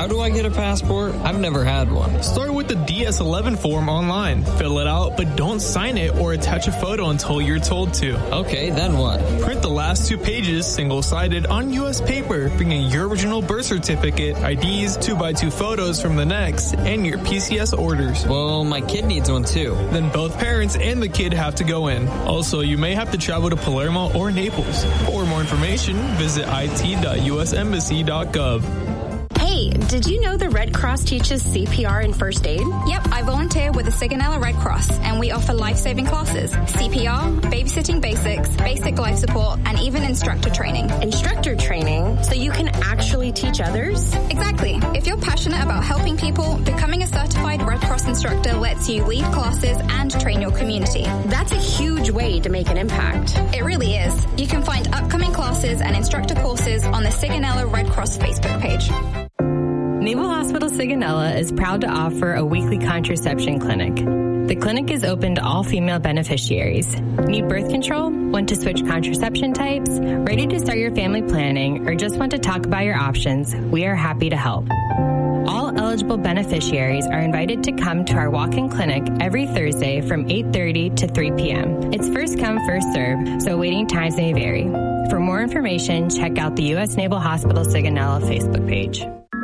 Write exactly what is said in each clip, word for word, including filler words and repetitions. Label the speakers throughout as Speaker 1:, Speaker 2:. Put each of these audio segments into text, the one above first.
Speaker 1: How do I get a passport? I've never had one.
Speaker 2: Start with the D S eleven form online. Fill it out, but don't sign it or attach a photo until you're told to.
Speaker 1: Okay, then what?
Speaker 2: Print the last two pages single-sided on U S paper. Bring in your original birth certificate, I Ds, two by two photos from the next, and your P C S orders.
Speaker 1: Well, my kid needs one too.
Speaker 2: Then both parents and the kid have to go in. Also, you may have to travel to Palermo or Naples. For more information, visit I T dot U S embassy dot gov.
Speaker 3: Hey, did you know the Red Cross teaches C P R and first aid?
Speaker 4: Yep, I volunteer with the Sigonella Red Cross, and we offer life-saving classes, C P R, babysitting basics, basic life support, and even instructor training.
Speaker 3: Instructor training? So you can actually teach others?
Speaker 4: Exactly. If you're passionate about helping people, becoming a certified Red Cross instructor lets you lead classes and train your community.
Speaker 3: That's a huge way to make an impact.
Speaker 4: It really is. You can find upcoming classes and instructor courses on the Sigonella Red Cross Facebook page.
Speaker 5: Naval Hospital Sigonella is proud to offer a weekly contraception clinic. The clinic is open to all female beneficiaries. Need birth control? Want to switch contraception types? Ready to start your family planning? Or just want to talk about your options? We are happy to help. All eligible beneficiaries are invited to come to our walk-in clinic every Thursday from eight thirty to three p.m. It's first come, first serve, so waiting times may vary. For more information, check out the U S Naval Hospital Sigonella Facebook page.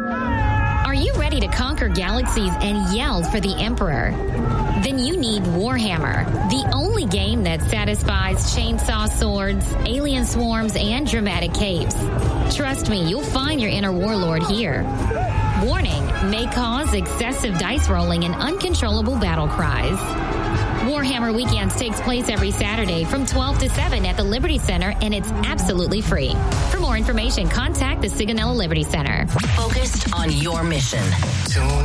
Speaker 6: Are you ready to conquer galaxies and yell for the Emperor? Then you need Warhammer, the only game that satisfies chainsaw swords, alien swarms, and dramatic capes. Trust me, you'll find your inner warlord here. Warning, may cause excessive dice rolling and uncontrollable battle cries. Warhammer Weekends takes place every Saturday from twelve to seven at the Liberty Center, and it's absolutely free. For more information, contact the Sigonella Liberty Center.
Speaker 7: Focused on your mission.